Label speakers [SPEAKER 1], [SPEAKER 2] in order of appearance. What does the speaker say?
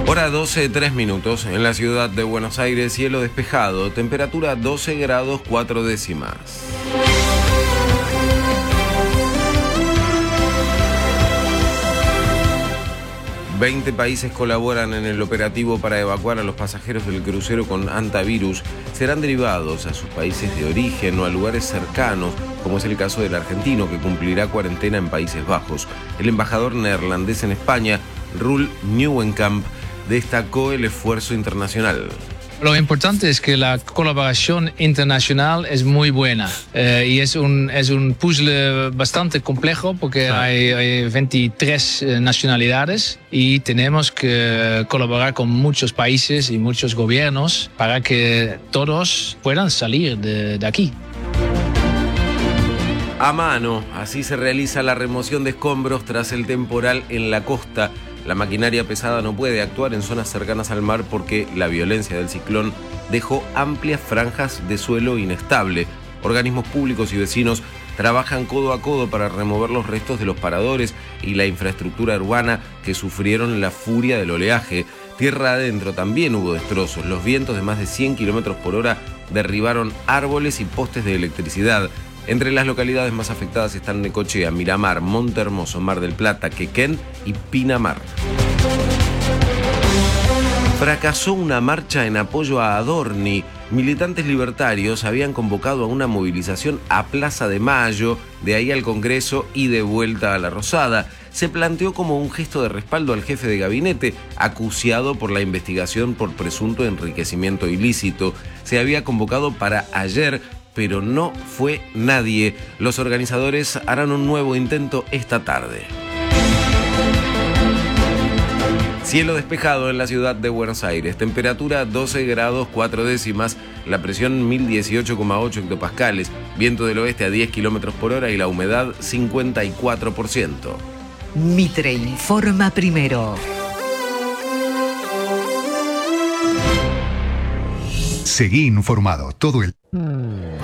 [SPEAKER 1] Hora 12, 3 minutos. En la ciudad de Buenos Aires, cielo despejado, temperatura 12 grados 4 décimas. Veinte países colaboran en el operativo para evacuar a los pasajeros del crucero con hantavirus. Serán derivados a sus países de origen o a lugares cercanos, como es el caso del argentino, que cumplirá cuarentena en Países Bajos. El embajador neerlandés en España, Roel Nieuwenkamp, destacó el esfuerzo internacional.
[SPEAKER 2] Lo importante es que la colaboración internacional es muy buena y es un puzzle bastante complejo porque hay 23 nacionalidades y tenemos que colaborar con muchos países y muchos gobiernos para que todos puedan salir de aquí.
[SPEAKER 1] A mano, así se realiza la remoción de escombros tras el temporal en la costa. La maquinaria pesada no puede actuar en zonas cercanas al mar porque la violencia del ciclón dejó amplias franjas de suelo inestable. Organismos públicos y vecinos trabajan codo a codo para remover los restos de los paradores y la infraestructura urbana que sufrieron la furia del oleaje. Tierra adentro también hubo destrozos. Los vientos de más de 100 kilómetros por hora derribaron árboles y postes de electricidad. Entre las localidades más afectadas están Necochea, Miramar, Monte Hermoso, Mar del Plata, Quequén y Pinamar. Fracasó una marcha en apoyo a Adorni. Militantes libertarios habían convocado a una movilización a Plaza de Mayo, de ahí al Congreso y de vuelta a la Rosada. Se planteó como un gesto de respaldo al jefe de gabinete, acuciado por la investigación por presunto enriquecimiento ilícito. Se había convocado para ayer, pero no fue nadie. Los organizadores harán un nuevo intento esta tarde. Cielo despejado en la ciudad de Buenos Aires. Temperatura 12 grados 4 décimas. La presión 1018,8 hectopascales. Viento del oeste a 10 kilómetros por hora y la humedad 54%.
[SPEAKER 3] Mitre informa primero.
[SPEAKER 4] Seguí informado todo el